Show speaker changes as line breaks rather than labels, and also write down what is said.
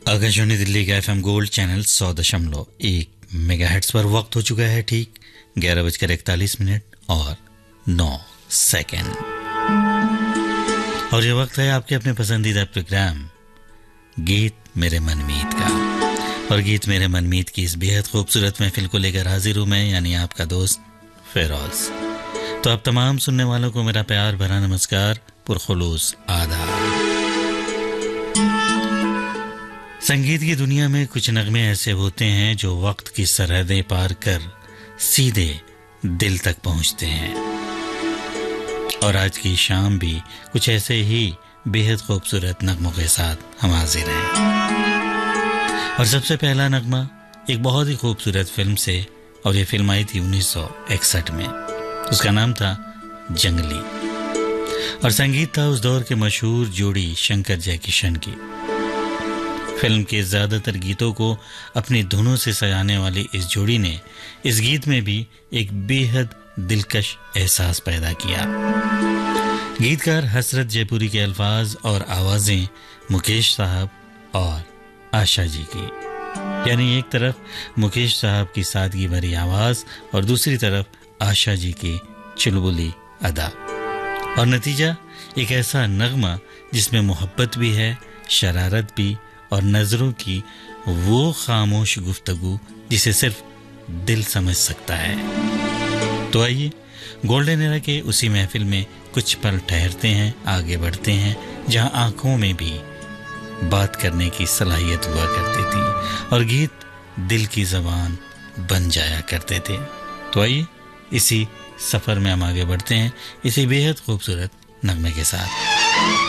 आकाशवाणी दिल्ली का FM gold channel 100.1 megahertz पर वक्त हो चुका है ठीक 11:41 और 9 सेकंड। और ये वक्त है आपके अपने पसंदीदा प्रोग्राम गीत मेरे मनमीत का। और गीत मेरे मनमीत की इस बेहद खूबसूरत महफिल को लेकर हाजिर हूं मैं, यानी आपका दोस्त फिरोज। तो आप तमाम सुनने वालों को मेरा प्यार भरा नमस्कार, पुरखुलूस आदाब। संगीत की दुनिया में कुछ नगमे ऐसे होते हैं जो वक्त की सरहदें पार कर सीधे दिल तक पहुंचते हैं। और आज की शाम भी कुछ ऐसे ही बेहद खूबसूरत नगमों के साथ हम हाजिर हैं। और सबसे पहला नगमा एक बहुत ही खूबसूरत फिल्म से, और ये फिल्म आई थी 1961 में। उसका नाम था जंगली, और संगीत था उस दौर के मशहूर जोड़ी शंकर जयकिशन की। फिल्म के ज्यादातर गीतों को अपनी धुनों से सजाने वाली इस जोड़ी ने इस गीत में भी एक बेहद दिलकश एहसास पैदा किया। गीतकार हसरत जयपुरी के अल्फाज और आवाजें मुकेश साहब और आशा जी की, यानी एक तरफ मुकेश साहब की सादगी भरी आवाज और दूसरी तरफ आशा जी की चुलबुली अदा, और नतीजा एक ऐसा नगमा जिसमें मोहब्बत भी है, शरारत भी, और नजरों की वो खामोश गुफ्तगू जिसे सिर्फ दिल समझ सकता है। तो आइए गोल्डन एरा के उसी महफिल में कुछ पल ठहरते हैं, आगे बढ़ते हैं, जहां आंखों में भी बात करने की सलाहियत हुआ करती थी और गीत दिल की जबान बन जाया करते थे। तो आइए इसी सफर में हम आगे बढ़ते हैं इसी बेहद खूबसूरत नगमे के साथ।